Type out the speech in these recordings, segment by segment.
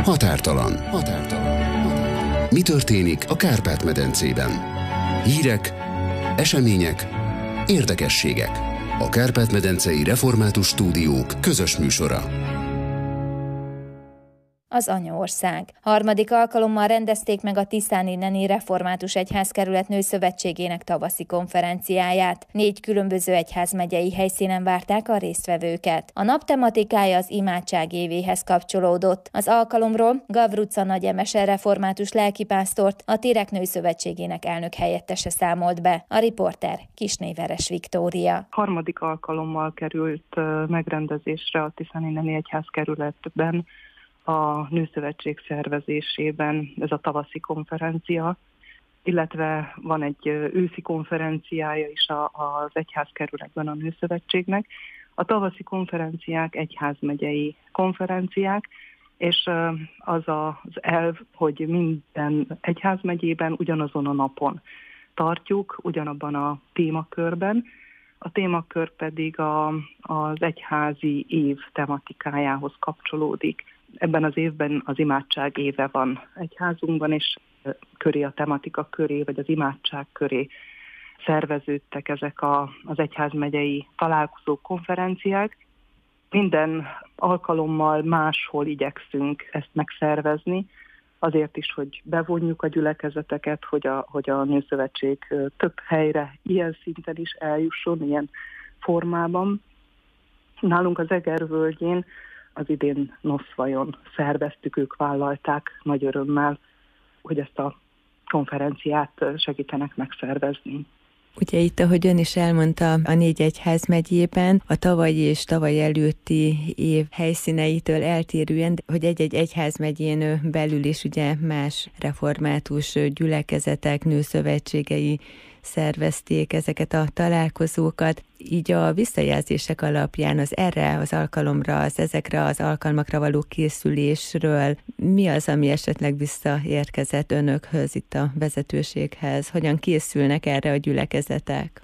Határtalan. Mi történik a Kárpát-medencében? Hírek, események, érdekességek. A Kárpát-medencei Református Stúdiók közös műsora. Az anyaország. Harmadik alkalommal rendezték meg a Tiszáni Neni Református Egyházkerület Nőszövetségének tavaszi konferenciáját. 4 különböző egyházmegyei helyszínen várták a résztvevőket. A nap tematikája az imádság évéhez kapcsolódott. Az alkalomról Gavruca Nagy Emese református lelkipásztort, a Térek Nőszövetségének elnök helyettese számolt be. A riporter Kisnéveres Viktória. Harmadik alkalommal került megrendezésre a Tiszáni Neni Egyházkerületben a Nőszövetség szervezésében ez a tavaszi konferencia, illetve van egy őszi konferenciája is az egyházkerületben a Nőszövetségnek. A tavaszi konferenciák egyházmegyei konferenciák, és az az elv, hogy minden egyházmegyében ugyanazon a napon tartjuk, ugyanabban a témakörben. A témakör pedig az egyházi év tematikájához kapcsolódik. Ebben az évben az imádság éve van egyházunkban, és köré a tematika köré, vagy az imádság köré szerveződtek ezek az egyházmegyei találkozó konferenciák. Minden alkalommal máshol igyekszünk ezt megszervezni, azért is, hogy bevonjuk a gyülekezeteket, hogy a Nőszövetség több helyre ilyen szinten is eljusson, ilyen formában. Nálunk az Egervölgyén az idén Noszvajon szerveztük, ők vállalták nagy örömmel, hogy ezt a konferenciát segítenek megszervezni. Ugye itt, ahogy ön is elmondta, a 4 egyházmegyében a tavalyi és tavaly előtti év helyszíneitől eltérően, hogy egy-egy egyházmegyén belül is ugye más református gyülekezetek, nőszövetségei szervezték ezeket a találkozókat. Így a visszajelzések alapján erre az alkalomra, ezekre az alkalmakra való készülésről mi az, ami esetleg visszaérkezett önökhöz, itt a vezetőséghez? Hogyan készülnek erre a gyülekezetek?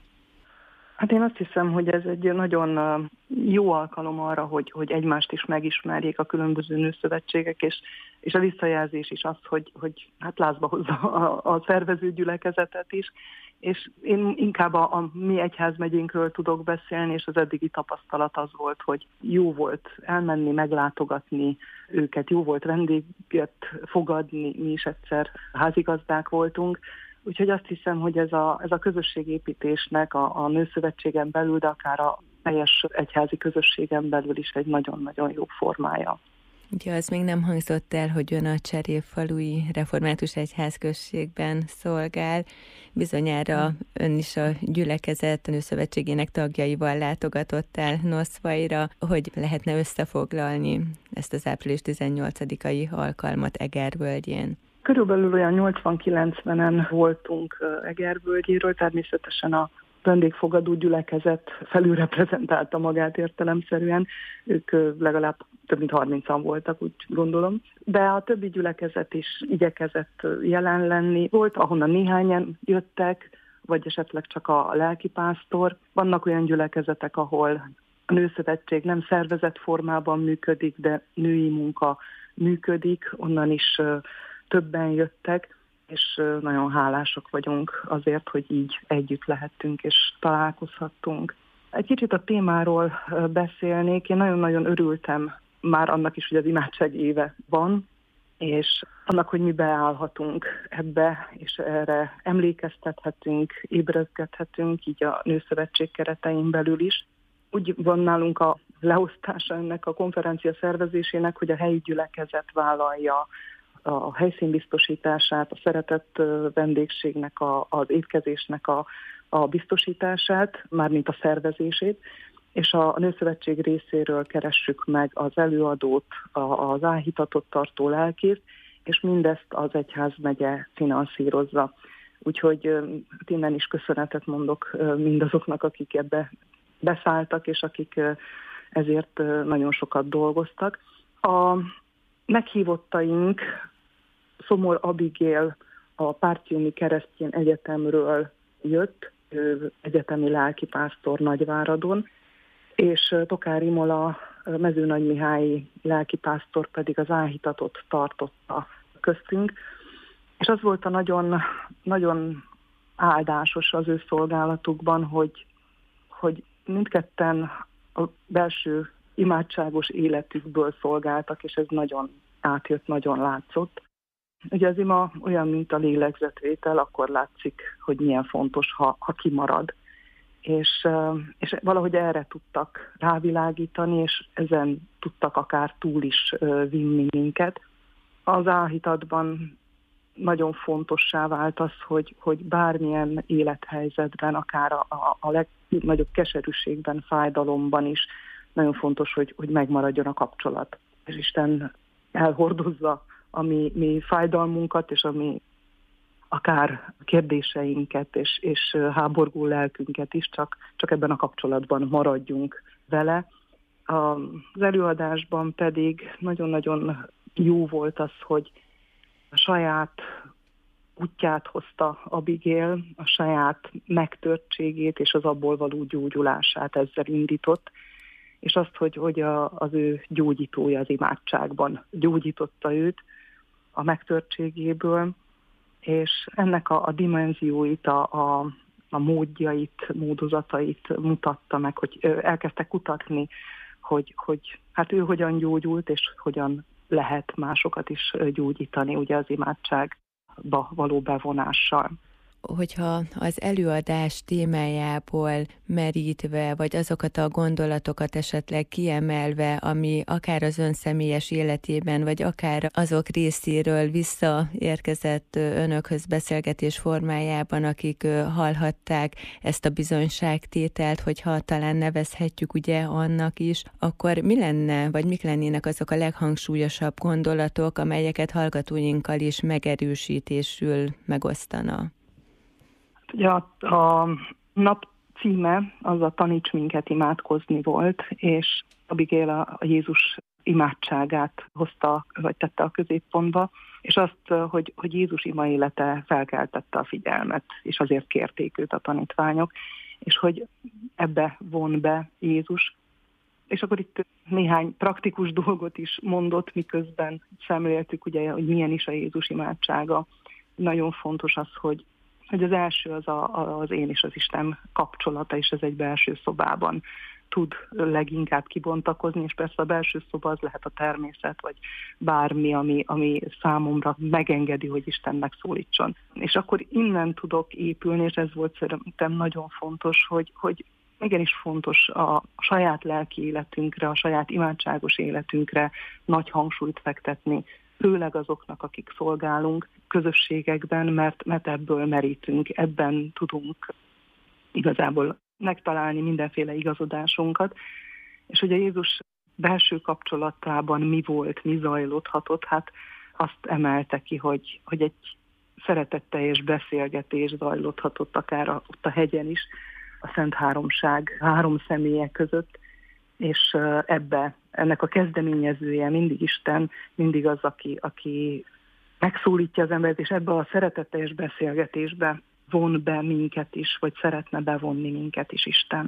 Hát én azt hiszem, hogy ez egy nagyon jó alkalom arra, hogy egymást is megismerjék a különböző nőszövetségek, és a visszajelzés is az, hogy hát lázba hozza a szervező gyülekezetet is, és én inkább a mi egyházmegyénkről tudok beszélni, és az eddigi tapasztalat az volt, hogy jó volt elmenni, meglátogatni őket, jó volt vendéget fogadni, mi is egyszer házigazdák voltunk, úgyhogy azt hiszem, hogy ez a közösségépítésnek a Nőszövetségen belül, de akár a teljes egyházi közösségen belül is egy nagyon-nagyon jó formája. Ugye az még nem hangzott el, hogy ön a Cserépfalui Református Egyházközségben szolgál. Bizonyára ön is a gyülekezet, a Nőszövetségének tagjaival látogatott el Noszvaira, hogy lehetne összefoglalni ezt az április 18-ai alkalmat Egervölgyén. Körülbelül olyan 80-90-en voltunk Egervölgyéről, természetesen a vendégfogadó gyülekezet felülreprezentálta magát értelemszerűen, ők legalább több mint 30-an voltak, úgy gondolom. De a többi gyülekezet is igyekezett jelen lenni. Volt, ahonnan néhányan jöttek, vagy esetleg csak a lelkipásztor. Vannak olyan gyülekezetek, ahol a Nőszövetség nem szervezett formában működik, de női munka működik, onnan is többen jöttek, és nagyon hálásak vagyunk azért, hogy így együtt lehettünk és találkozhattunk. Egy kicsit a témáról beszélnék. Én nagyon-nagyon örültem már annak is, hogy az imádság éve van, és annak, hogy mi beállhatunk ebbe, és erre emlékeztethetünk, ébrezgethetünk, így a Nőszövetség keretein belül is. Úgy van nálunk a leosztása ennek a konferencia szervezésének, hogy a helyi gyülekezet vállalja a helyszín biztosítását, a szeretett vendégségnek, az étkezésnek a biztosítását, mármint a szervezését, és a Nőszövetség részéről keressük meg az előadót, az áhítatot tartó lelkészt, és mindezt az egyházmegye finanszírozza. Úgyhogy innen is köszönetet mondok mindazoknak, akik ebbe beszálltak, és akik ezért nagyon sokat dolgoztak. A meghívottaink Szomor Abigail a Pártiumi Keresztény Egyetemről jött, egyetemi lelkipásztor Nagyváradon, és Tokár Imola mezőnagymihályi lelkipásztor pedig az áhítatot tartotta köztünk, és az volt a nagyon, nagyon áldásos az ő szolgálatukban, hogy mindketten a belső imádságos életükből szolgáltak, és ez nagyon átjött, nagyon látszott. Ugye az ima olyan, mint a lélegzetvétel, akkor látszik, hogy milyen fontos, ha kimarad. És valahogy erre tudtak rávilágítani, és ezen tudtak akár túl is vinni minket. Az áhítatban nagyon fontossá vált az, hogy bármilyen élethelyzetben, akár a legnagyobb keserűségben, fájdalomban is nagyon fontos, hogy megmaradjon a kapcsolat. És Isten elhordozza a mi fájdalmunkat, és a mi akár kérdéseinket, és háborgó lelkünket is, csak ebben a kapcsolatban maradjunk vele. Az előadásban pedig nagyon-nagyon jó volt az, hogy a saját útját hozta Abigail, a saját megtörtségét és az abból való gyógyulását ezzel indított, és azt, hogy az ő gyógyítója az imádságban gyógyította őt a megtörtségéből, és ennek a dimenzióit, a módozatait mutatta meg, hogy elkezdtek kutatni, hogy hát ő hogyan gyógyult, és hogyan lehet másokat is gyógyítani ugye az imádságba való bevonással. Hogyha az előadás témájából merítve, vagy azokat a gondolatokat esetleg kiemelve, ami akár az ön személyes életében, vagy akár azok részéről visszaérkezett önökhöz beszélgetés formájában, akik hallhatták ezt a bizonyságtételt, hogyha talán nevezhetjük ugye annak is, akkor mi lenne, vagy mik lennének azok a leghangsúlyosabb gondolatok, amelyeket hallgatóinkkal is megerősítésül megosztana? Ugye a nap címe az a Taníts minket imádkozni volt, és Abigail a Jézus imádságát hozta, vagy tette a középpontba, és azt, hogy Jézus ima élete felkeltette a figyelmet, és azért kérték őt a tanítványok, és hogy ebbe von be Jézus. És akkor itt néhány praktikus dolgot is mondott, miközben szemléltük, ugye, hogy milyen is a Jézus imádsága. Nagyon fontos az, hogy az első az én és az Isten kapcsolata, és ez egy belső szobában tud leginkább kibontakozni, és persze a belső szoba az lehet a természet, vagy bármi, ami számomra megengedi, hogy Isten megszólítson. És akkor innen tudok épülni, és ez volt szerintem nagyon fontos, hogy igenis fontos a saját lelki életünkre, a saját imádságos életünkre nagy hangsúlyt fektetni, főleg azoknak, akik szolgálunk közösségekben, mert ebből merítünk, ebben tudunk igazából megtalálni mindenféle igazodásunkat. És hogy a Jézus belső kapcsolatában mi volt, mi zajlódhatott, hát azt emelte ki, hogy egy szeretetteljes beszélgetés zajlódhatott akár ott a hegyen is, a Szent Háromság három személye között, és ennek a kezdeményezője mindig Isten, mindig az, aki megszólítja az embert, és ebbe a szeretetteljes beszélgetésbe von be minket is, vagy szeretne bevonni minket is Isten.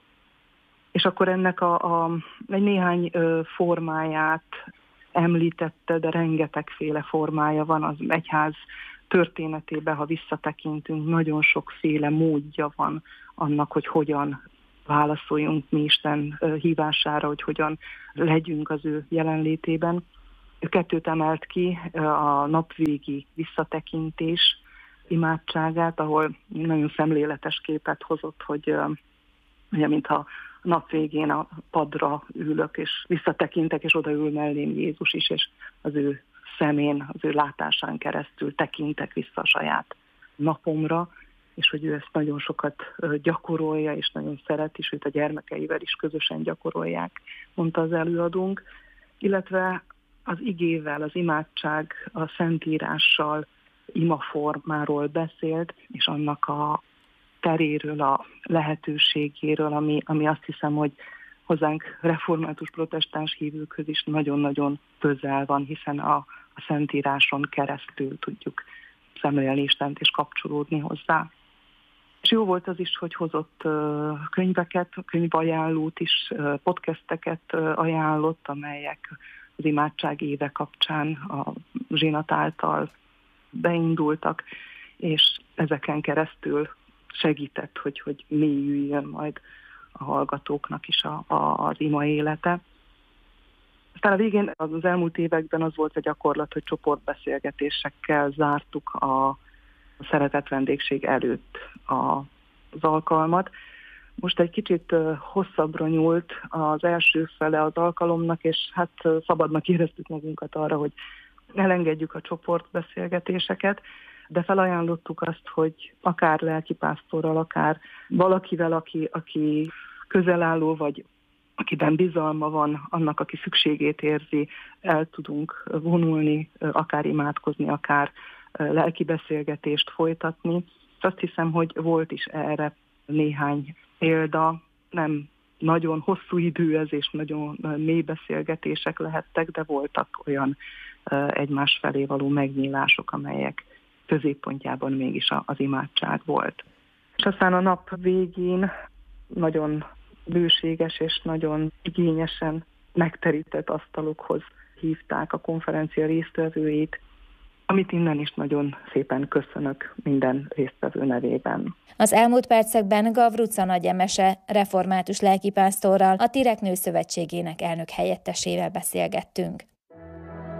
És akkor ennek egy néhány formáját említette, de rengetegféle formája van az egyház történetében, ha visszatekintünk, nagyon sokféle módja van annak, hogy hogyan válaszoljunk mi Isten hívására, hogy hogyan legyünk az ő jelenlétében. Ő kettőt emelt ki, a napvégi visszatekintés imádságát, ahol nagyon szemléletes képet hozott, hogy ugye, mintha nap végén a padra ülök, és visszatekintek, és odaül mellém Jézus is, és az ő szemén, az ő látásán keresztül tekintek vissza a saját napomra, és hogy ő ezt nagyon sokat gyakorolja, és nagyon szeret, és őt a gyermekeivel is közösen gyakorolják, mondta az előadónk. Illetve az igével, az imádság, a szentírással, imaformáról beszélt, és annak a teréről, a lehetőségéről, ami azt hiszem, hogy hozzánk református protestáns hívőkhöz is nagyon-nagyon közel van, hiszen a Szentíráson keresztül tudjuk szemlélni Istent és kapcsolódni hozzá. És jó volt az is, hogy hozott könyveket, könyvajánlót is, podcasteket ajánlott, amelyek az imádság éve kapcsán a zsinat által beindultak, és ezeken keresztül segített, hogy mélyüljön majd a hallgatóknak is az ima élete. Aztán a végén az elmúlt években az volt a gyakorlat, hogy csoportbeszélgetésekkel zártuk a szeretett vendégség előtt az alkalmat. Most egy kicsit hosszabbra nyúlt az első fele az alkalomnak, és hát szabadnak éreztük magunkat arra, hogy elengedjük a csoportbeszélgetéseket, de felajánlottuk azt, hogy akár lelkipásztorral, akár valakivel, aki közelálló, vagy akiben bizalma van, annak, aki szükségét érzi, el tudunk vonulni, akár imádkozni, akár lelki beszélgetést folytatni. Azt hiszem, hogy volt is erre néhány példa, nem nagyon hosszú idő ez, és nagyon mély beszélgetések lehettek, de voltak olyan egymás felé való megnyílások, amelyek középpontjában mégis az imádság volt. És aztán a nap végén nagyon bőséges és nagyon igényesen megterített asztalokhoz hívták a konferencia résztvevőit, amit innen is nagyon szépen köszönök minden résztvevő nevében. Az elmúlt percekben Gavruca Nagy Emese református lelkipásztorral, a Tirek Nőszövetségének elnök helyettesével beszélgettünk.